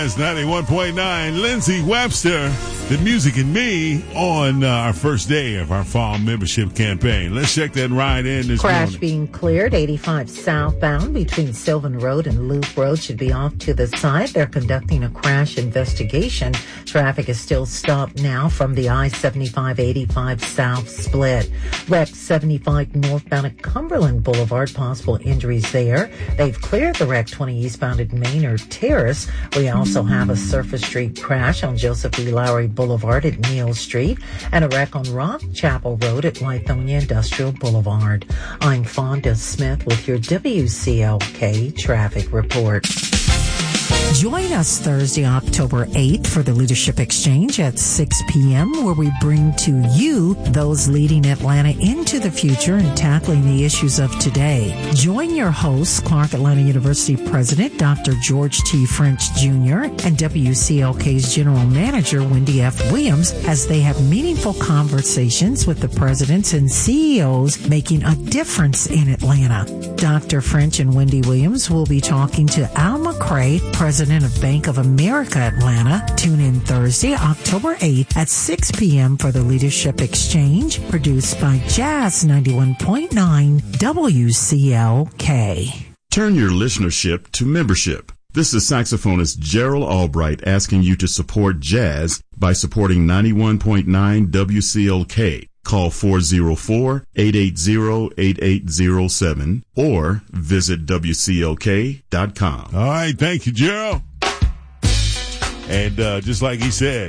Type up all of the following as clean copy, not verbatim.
Jazz 91.9. Lindsey Webster, the music and me on our first day of our fall membership campaign. Let's check that ride in this morning. Crash being cleared. 85 southbound between Sylvan Road and Loop Road should be off to the side. They're conducting a crash investigation. Traffic is still stopped now from the I-75-85 South split. Wreck 75 northbound at Cumberland Boulevard. Possible injuries there. They've cleared the wreck 20 eastbound at Maynard Terrace. We also have a surface street crash on Joseph E. Lowry Boulevard at Neal Street and a wreck on Rock Chapel Road at Lithonia Industrial Boulevard. I'm Fonda Smith with your WCLK traffic report. Join us Thursday, October 8th for the Leadership Exchange at 6 p.m. where we bring to you those leading Atlanta into the future and tackling the issues of today. Join your hosts, Clark Atlanta University President Dr. George T. French Jr. and WCLK's General Manager Wendy F. Williams as they have meaningful conversations with the presidents and CEOs making a difference in Atlanta. Dr. French and Wendy Williams will be talking to Al McCray, President of Bank of America Atlanta. Tune in Thursday, October 8th at 6 p.m. for the Leadership Exchange, produced by Jazz 91.9 WCLK. Turn your listenership to membership. This is saxophonist Gerald Albright asking you to support Jazz by supporting 91.9 WCLK. Call 404-880-8807 or visit WCLK.com. All right, thank you, Gerald. And just like he said,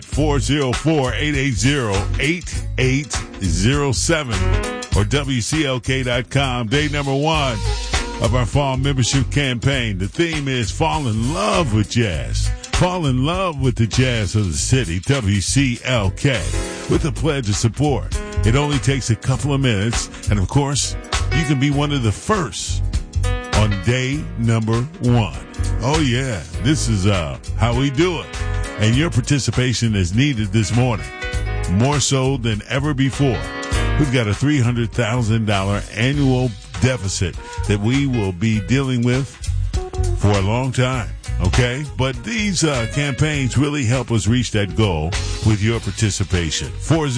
404-880-8807 or WCLK.com. Day number 1 of our fall membership campaign. The theme is Fall in Love with Jazz. Fall in love with the jazz of the city, WCLK, with a pledge of support. It only takes a couple of minutes, and of course, you can be one of the first on day number 1. Oh yeah, this is how we do it. And your participation is needed this morning, more so than ever before. We've got a $300,000 annual deficit that we will be dealing with for a long time. Okay, but these campaigns really help us reach that goal with your participation.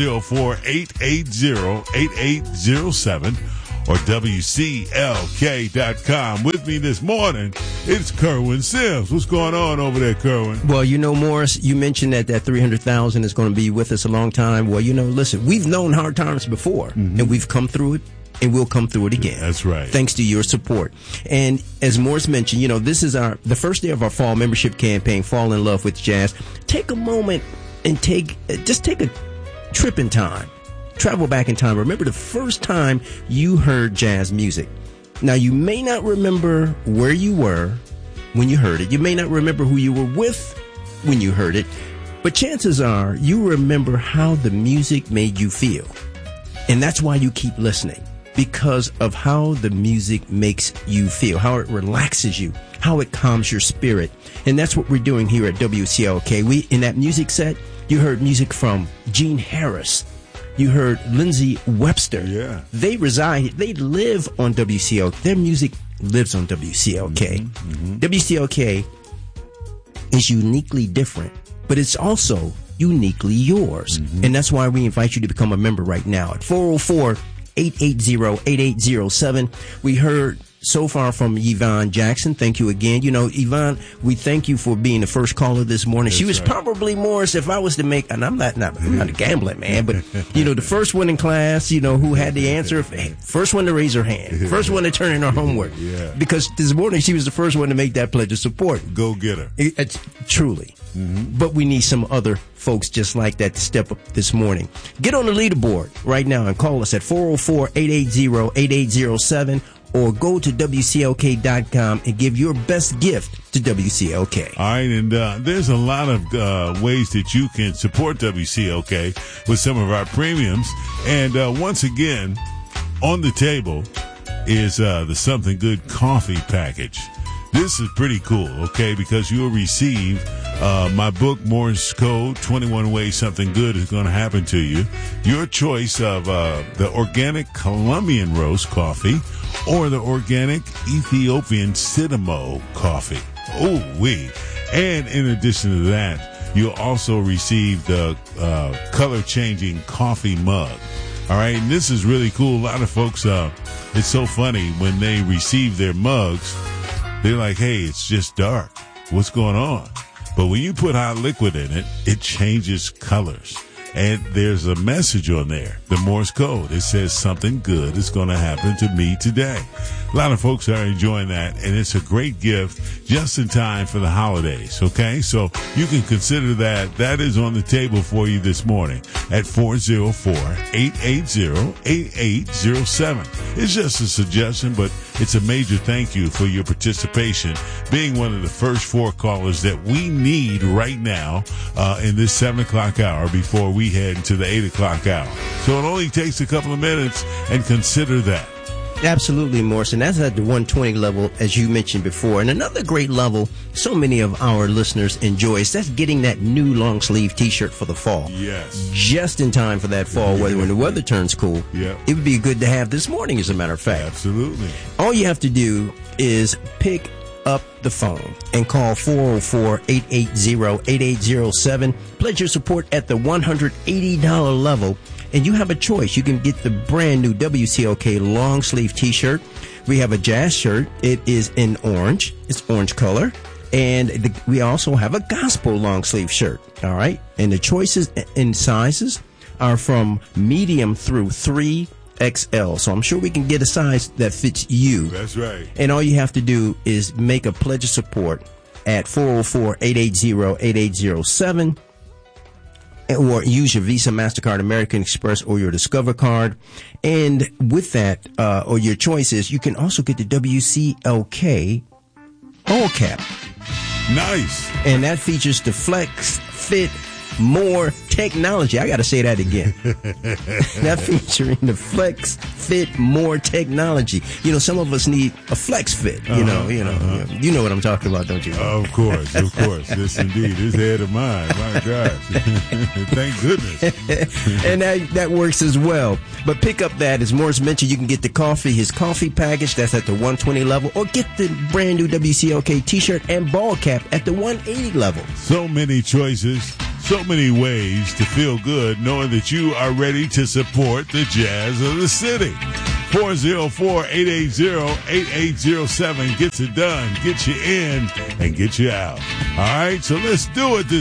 404-880-8807 or WCLK.com. With me this morning, it's Kerwin Sims. What's going on over there, Kerwin? Well, Morris, you mentioned that $300,000 is going to be with us a long time. Well, listen, we've known hard times before, and we've come through it. And we'll come through it again. That's right. Thanks to your support. And as Morris mentioned, this is the first day of our fall membership campaign, Fall in Love with Jazz. Take a moment and take a trip in time. Travel back in time. Remember the first time you heard jazz music. Now, you may not remember where you were when you heard it. You may not remember who you were with when you heard it. But chances are you remember how the music made you feel. And that's why you keep listening. Because of how the music makes you feel, how it relaxes you, how it calms your spirit. And that's what we're doing here at WCLK. In that music set, you heard music from Gene Harris. You heard Lindsey Webster. Yeah. They live on WCLK. Their music lives on WCLK. WCLK is uniquely different, but it's also uniquely yours. And that's why we invite you to become a member right now at 404-880-8807. We heard so far from Yvonne Jackson. Thank you again. Yvonne, we thank you for being the first caller this morning. She was probably, Morris, if I was to make, and I'm not a gambling man, but, the first one in class, who had the answer, first one to raise her hand, first one to turn in her homework. Yeah. Because this morning she was the first one to make that pledge of support. Go get her. It's truly. But we need some other folks just like that to step up this morning. Get on the leaderboard right now and call us at 404-880-8807 or go to WCLK.com and give your best gift to WCLK. All right, and there's a lot of ways that you can support WCLK with some of our premiums. And once again, on the table is the Something Good coffee package. This is pretty cool, okay, because you'll receive my book, Morse Code, 21 Ways Something Good is going to Happen to You. Your choice of the organic Colombian roast coffee or the organic Ethiopian Sidamo coffee. Oh, And in addition to that, you'll also receive the color-changing coffee mug. All right, and this is really cool. A lot of folks, it's so funny when they receive their mugs, they're like, hey, it's just dark. What's going on? But when you put hot liquid in it, it changes colors. And there's a message on there, the Morse code. It says something good is going to happen to me today. A lot of folks are enjoying that, and it's a great gift just in time for the holidays, okay? So you can consider that. That is on the table for you this morning at 404-880-8807. It's just a suggestion, but it's a major thank you for your participation, being one of the first 4 callers that we need right now in this 7 o'clock hour before we head into the 8 o'clock hour. So it only takes a couple of minutes, and consider that. Absolutely, Morrison. That's at the 120 level, as you mentioned before. And another great level so many of our listeners enjoy is that's getting that new long sleeve T-shirt for the fall. Yes. Just in time for that fall weather when the weather turns cool. Yeah. It would be good to have this morning, as a matter of fact. Absolutely. All you have to do is pick up the phone and call 404-880-8807. Pledge your support at the $180 level. And you have a choice. You can get the brand new WCLK long sleeve T-shirt. We have a jazz shirt. It is in orange. It's orange color. And we also have a gospel long sleeve shirt. All right. And the choices in sizes are from medium through 3XL. So I'm sure we can get a size that fits you. That's right. And all you have to do is make a pledge of support at 404-880-8807. Or use your Visa, MasterCard, American Express, or your Discover card. And with that, or your choices, you can also get the WCLK all cap. Nice. And that features the Flex Fit More technology. I got to say that again. That featuring the Flex Fit More technology. You know, some of us need a Flex Fit. You know what I'm talking about, don't you? Of course. Yes, indeed. This head of mine. My gosh. Thank goodness. And that works as well. But pick up that, as Morris mentioned, you can get his coffee package. That's at the 120 level, or get the brand new WCLK T-shirt and ball cap at the 180 level. So many choices. So many ways to feel good knowing that you are ready to support the jazz of the city. 404-880-8807 gets it done, gets you in, and gets you out. All right, so let's do it this